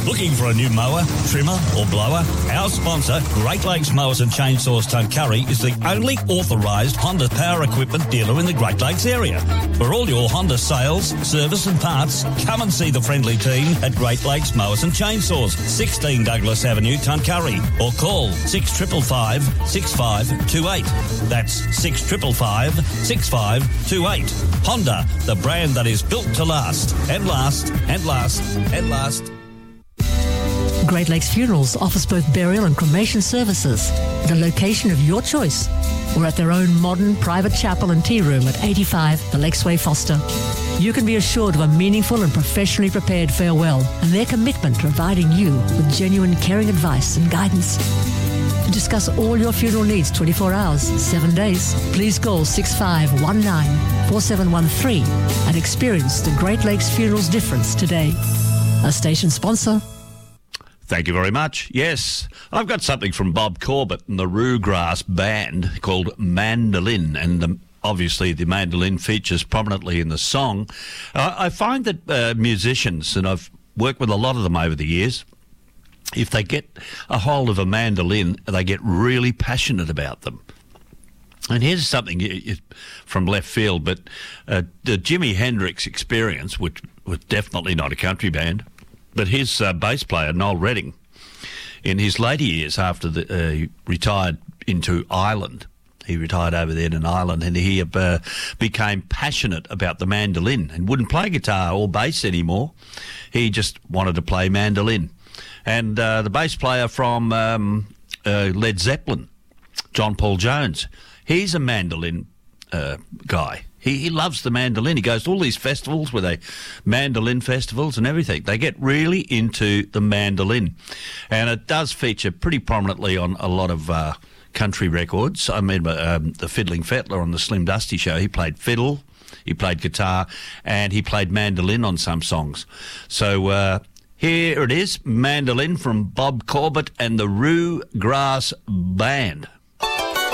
Looking for a new mower, trimmer or blower? Our sponsor, Great Lakes Mowers and Chainsaws Tuncurry, is the only authorised Honda power equipment dealer in the Great Lakes area. For all your Honda sales, service and parts, come and see the friendly team at Great Lakes Mowers and Chainsaws, 16 Douglas Avenue, Tuncurry, or call 6555 6528. That's 6555 6528. Honda, the brand that is built to last and last and last and last. Great Lakes Funerals offers both burial and cremation services at a location of your choice or at their own modern private chapel and tea room at 85 the Lakesway Foster. You can be assured of a meaningful and professionally prepared farewell and their commitment to providing you with genuine caring advice and guidance. To discuss all your funeral needs 24 hours, 7 days, please call 6519-4713 and experience the Great Lakes Funerals difference today. A station sponsor. Thank you very much. Yes, I've got something from Bob Corbett and the Roograss Band called Mandolin, and obviously the mandolin features prominently in the song. I find that musicians, and I've worked with a lot of them over the years, if they get a hold of a mandolin, they get really passionate about them. And here's something from left field, but the Jimi Hendrix Experience, which was definitely not a country band, but his bass player, Noel Redding, in his later years after he retired into Ireland, he retired over there in Ireland, and he became passionate about the mandolin and wouldn't play guitar or bass anymore. He just wanted to play mandolin. And the bass player from Led Zeppelin, John Paul Jones, he's a mandolin guy. He loves the mandolin. He goes to all these festivals where mandolin festivals and everything. They get really into the mandolin. And it does feature pretty prominently on a lot of country records. I mean, the Fiddling Fettler on the Slim Dusty Show, he played fiddle, he played guitar, and he played mandolin on some songs. So here it is, Mandolin from Bob Corbett and the Roograss Band.